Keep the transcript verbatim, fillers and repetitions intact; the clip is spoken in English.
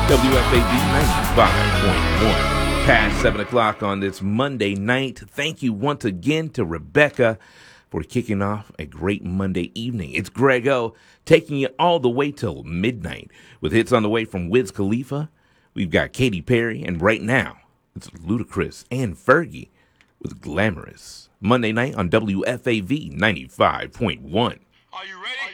W F A B ninety-five point one. Past seven o'clock on this Monday night. Thank you once again to Rebecca for kicking off a great Monday evening. It's Greg O taking you all the way till midnight with hits on the way from Wiz Khalifa. We've got Katy Perry, and right now it's Ludacris and Fergie with Glamorous. Monday night on W F A V ninety-five point one. Are you ready?